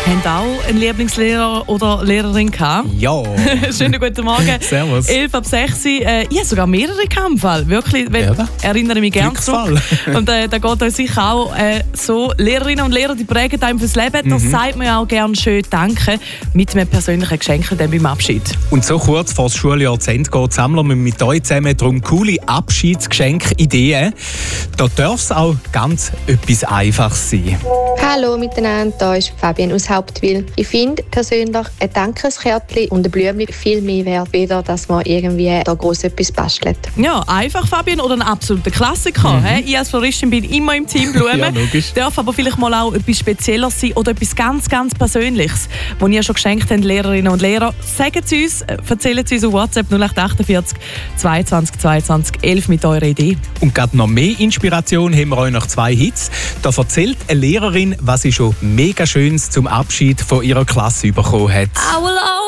Habt ihr auch einen Lieblingslehrer oder Lehrerin gehabt? Ja. Schönen guten Morgen. Servus. 11 ab 6. Ich habe sogar mehrere gehabt im Fall. Wirklich, erinnere mich gerne zurück. Und da geht euch sicher auch so. Lehrerinnen und Lehrer, die prägen einem fürs Leben. Das sagt man ja auch gerne schön Danke mit einem persönlichen Geschenk dann beim Abschied. Und so kurz vor das Schuljahr zu Ende geht, sammeln wir mit euch zusammen darum coole Abschiedsgeschenkideen. Da darf es auch ganz etwas Einfaches sein. Hallo miteinander, hier ist Fabian aus Hauptwil. Ich finde persönlich ein Dankeskärtchen und eine Blume viel mehr wert, weder dass man irgendwie da gross etwas bastelt. Ja, einfach Fabian oder ein absoluter Klassiker. Ich als Floristin bin immer im Team Blumen. Ja, logisch. Darf aber vielleicht mal auch etwas Spezielles sein oder etwas ganz, ganz Persönliches, das ihr schon geschenkt habt, Lehrerinnen und Lehrer. Sagen Sie uns, erzählen Sie uns auf WhatsApp 0848 22 22 11 mit eurer Idee. Und gerade noch mehr Inspiration haben wir euch noch 2 Hits. Da erzählt eine Lehrerin, was sie schon mega Schönes zum Abschied von ihrer Klasse bekommen hat. I will